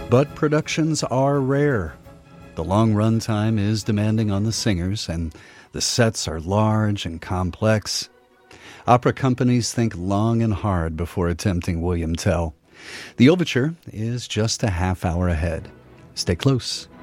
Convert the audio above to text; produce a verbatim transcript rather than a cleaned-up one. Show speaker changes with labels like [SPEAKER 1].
[SPEAKER 1] But productions are rare. The long run time is demanding on the singers, and the sets are large and complex. Opera companies think long and hard before attempting William Tell. The overture is just a half hour ahead. Stay close.